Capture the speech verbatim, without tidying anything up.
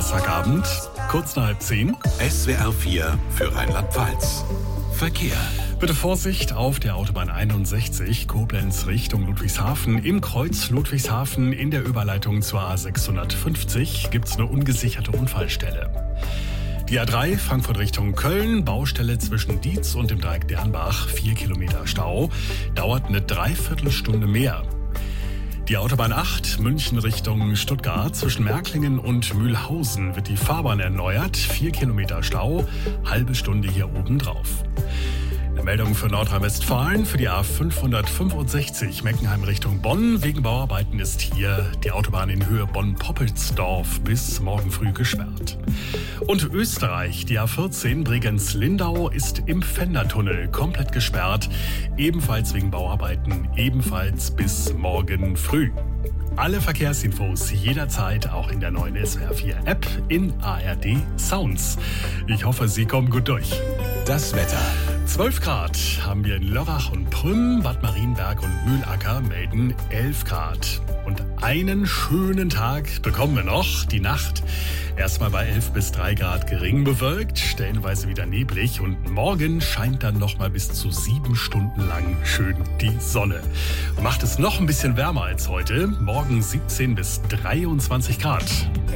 Donnerstagabend, kurz nach halb zehn. S W R vier für Rheinland-Pfalz. Verkehr. Bitte Vorsicht auf der Autobahn einundsechzig, Koblenz Richtung Ludwigshafen. Im Kreuz Ludwigshafen in der Überleitung zur A sechshundertfünfzig gibt es eine ungesicherte Unfallstelle. Die A drei Frankfurt Richtung Köln, Baustelle zwischen Dietz und dem Dreieck Dernbach, vier Kilometer Stau, dauert eine Dreiviertelstunde mehr. Die Autobahn acht, München Richtung Stuttgart, zwischen Märklingen und Mühlhausen wird die Fahrbahn erneuert, vier Kilometer Stau, halbe Stunde hier oben drauf. Eine Meldung für Nordrhein-Westfalen für die A fünfhundertfünfundsechzig Meckenheim Richtung Bonn. Wegen Bauarbeiten ist hier die Autobahn in Höhe Bonn-Poppelsdorf bis morgen früh gesperrt. Und Österreich, die A vierzehn Bregenz-Lindau ist im Fendertunnel komplett gesperrt, ebenfalls wegen Bauarbeiten, ebenfalls bis morgen früh. Alle Verkehrsinfos jederzeit auch in der neuen S W R vier App in A R D Sounds. Ich hoffe, Sie kommen gut durch. Das Wetter. zwölf Grad haben wir in Lörrach und Prüm, Bad Marienberg und Mühlacker melden elf Grad. Und einen schönen Tag bekommen wir noch, die Nacht. Erstmal bei elf bis drei Grad gering bewölkt, stellenweise wieder neblig. Und morgen scheint dann nochmal bis zu sieben Stunden lang schön die Sonne. Macht es noch ein bisschen wärmer als heute. Morgen siebzehn bis dreiundzwanzig Grad.